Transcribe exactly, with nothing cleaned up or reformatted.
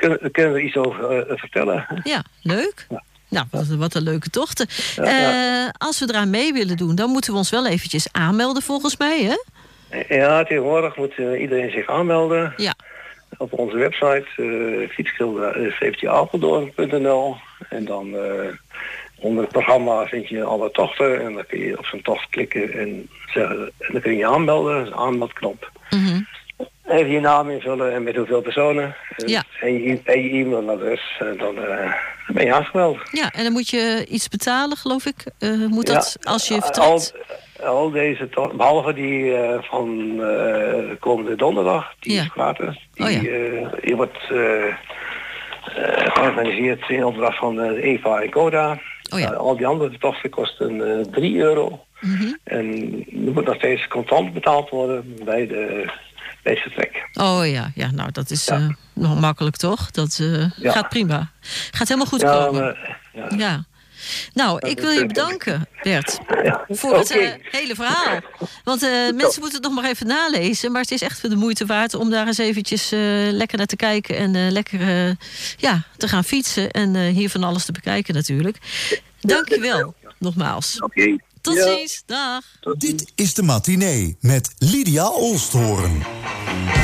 kunnen, kunnen we iets over uh, vertellen. Ja, leuk. Ja. Nou, wat, wat een leuke tochten. Ja, uh, ja. Als we eraan mee willen doen, dan moeten we ons wel eventjes aanmelden volgens mij, hè? Ja, tegenwoordig moet uh, iedereen zich aanmelden. Ja. Op onze website uh, fietsgilde apeldoorn punt n l en dan uh, onder het programma vind je alle tochten en dan kun je op zo'n tocht klikken en zeggen, en dan kun je je aanmelden, dat is een aanmeldknop. Mm-hmm. Even je naam invullen en met hoeveel personen en, ja. en je, en je e-mailadres en dan uh, ben je aangemeld. Ja, en dan moet je iets betalen, geloof ik. Uh, moet dat ja, als je vertrekt? Al, al deze tochten, behalve die uh, van uh, komende donderdag, die ja. is gratis. Die, oh, ja. uh, die wordt uh, uh, georganiseerd in opdracht van uh, Eva en Coda. Oh, ja. uh, al die andere tochten kosten uh, drie euro. Mm-hmm. En er moet nog steeds contant betaald worden bij de bij het vertrek. Oh ja, ja, nou dat is ja. uh, nog makkelijk toch? Dat uh, ja. gaat prima. Gaat helemaal goed ja, komen. Maar, ja. ja. Nou, ik wil je bedanken, Bert, ja. voor okay. het uh, hele verhaal. Want uh, mensen moeten het nog maar even nalezen, maar het is echt de moeite waard om daar eens eventjes uh, lekker naar te kijken en uh, lekker uh, ja, te gaan fietsen en uh, hier van alles te bekijken natuurlijk. Dank je wel, nogmaals. Oké. Okay. Tot ja. ziens, dag. Dit is de matinee met Lydia Oosthoorn.